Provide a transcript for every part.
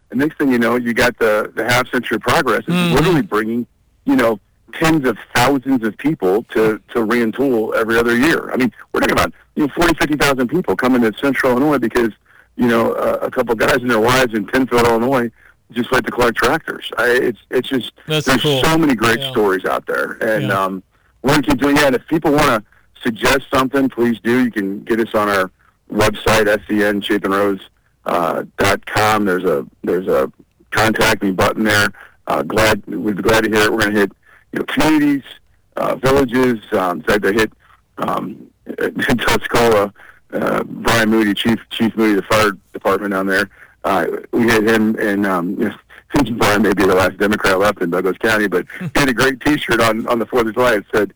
And next thing you know, you got the half century of progress. It's literally bringing, tens of thousands of people to Rantoul every other year. I mean, we're talking about 40, 50,000 people coming to Central Illinois because a couple guys and their wives in Penfield, Illinois, just like to collect tractors. It's just That's there's cool. so many great stories out there, and we're gonna keep doing that. If people want to suggest something, please do. You can get us on our website, SENChapinrose.com. There's a contact me button there. We'd be glad to hear it. We're going to hit communities, villages. In fact, I hit in Tuscola, Brian Moody, Chief Moody, the fire department down there. We hit him, and Brian may be the last Democrat left in Douglas County, but he had a great T-shirt on the 4th of July. It said,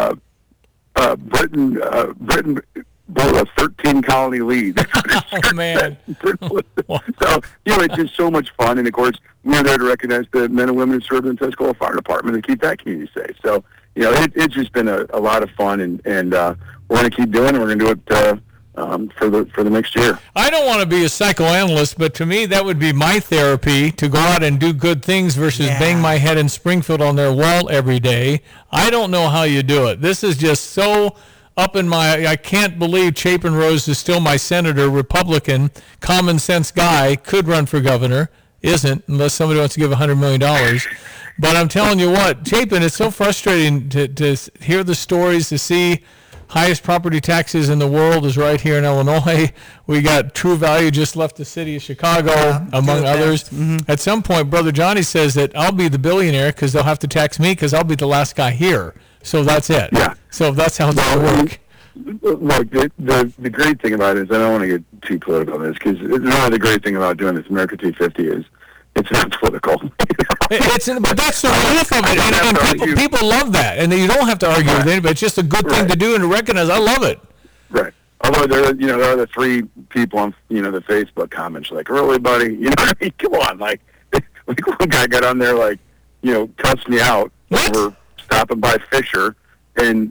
Britain bought a 13-colony lead. Oh, man. So, it's just so much fun. And, of course, we're there to recognize the men and women who serve in the Tuscola Fire Department and keep that community safe. So, it's just been a lot of fun, and we're going to keep doing it. We're going to do it for the next year. I don't want to be a psychoanalyst, but to me that would be my therapy, to go out and do good things versus bang my head in Springfield on their wall every day. I don't know how you do it. This is just so up in I can't believe Chapin Rose is still my senator, Republican, common sense guy, could run for governor, isn't, unless somebody wants to give $100 million. But I'm telling you what, Chapin, it's so frustrating to hear the stories, to see highest property taxes in the world is right here in Illinois. We got True Value just left the city of Chicago, among others. At some point, Brother Johnny says that I'll be the billionaire because they'll have to tax me because I'll be the last guy here. So that's it. Yeah. So that's how it's going to work. Look, the great thing about it is, I don't want to get too political on this, because the great thing about doing this America 250 is it's not political. But that's the relief of it. And people love that. And you don't have to argue with anybody. It's just a good thing to do and to recognize. I love it. Right. Although there are the 3 people on the Facebook comments like, really, buddy? What I mean? Come on, like one guy got on there cussed me out over stopping by Fisher and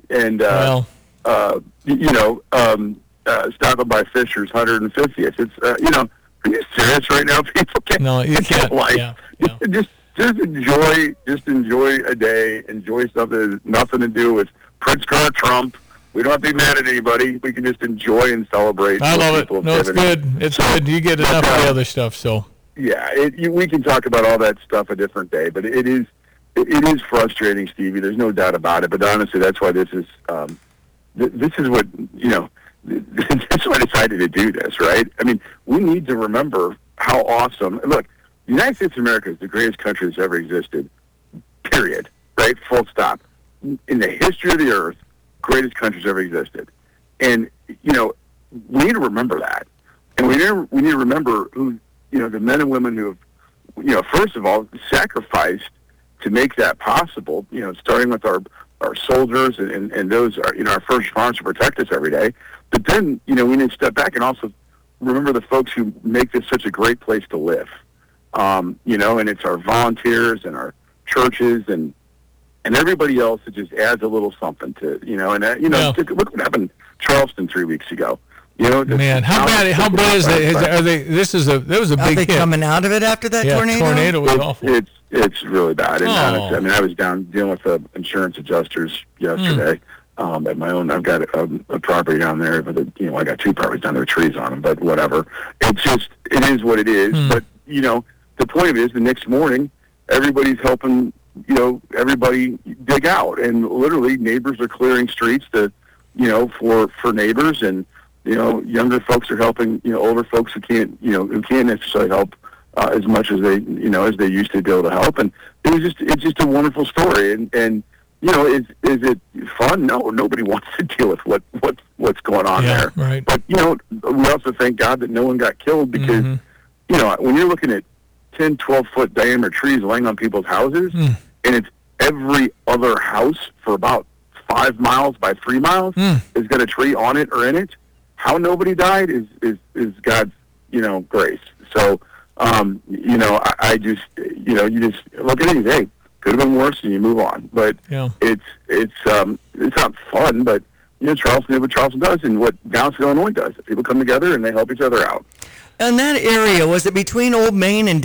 stopping by Fisher's 150th. It's are you serious right now? People can't. No, you can't. Just enjoy a day. Enjoy something that has nothing to do with Prince Carl Trump. We don't have to be mad at anybody. We can just enjoy and celebrate. I love it. No, it's good. It's good. You get enough of the other stuff. So yeah, we can talk about all that stuff a different day. But it is frustrating, Stevie. There's no doubt about it. But honestly, that's why this is what that's why I decided to do this, right? I mean, we need to remember how awesome. Look, the United States of America is the greatest country that's ever existed, period, right? Full stop. In the history of the earth, greatest country that's ever existed. And, we need to remember that. And we need to remember who, the men and women who have, first of all, sacrificed to make that possible, starting with our soldiers and those are, our first responders to protect us every day. But then, we need to step back and also remember the folks who make this such a great place to live. And it's our volunteers and our churches and everybody else that just adds a little something to, look what happened in Charleston 3 weeks ago. Man, how bad is it? There was a big hit. Are they coming out of it after that tornado? Tornado was awful. It's really bad. And honestly, I was down dealing with the insurance adjusters yesterday. At my own, I've got a property down there, but I got 2 properties down there with trees on them. But whatever, it is what it is. But the point of it is, the next morning, everybody's helping. Everybody dig out, and literally neighbors are clearing streets to, for neighbors, and younger folks are helping, older folks who can't necessarily help as much as they, as they used to be able to help. And it's just a wonderful story. And is it fun? No, nobody wants to deal with what's going on there. Right. But, we also thank God that no one got killed because, when you're looking at 10, 12-foot diameter trees laying on people's houses, and it's every other house for about 5 miles by 3 miles has got a tree on it or in it. How nobody died is God's, grace. So, I just, you just look at it and say, hey, could have been worse, and you move on. But it's not fun, but, Charleston did what Charleston does and what Dallas, Illinois does. People come together and they help each other out. In that area, was it between Old Main and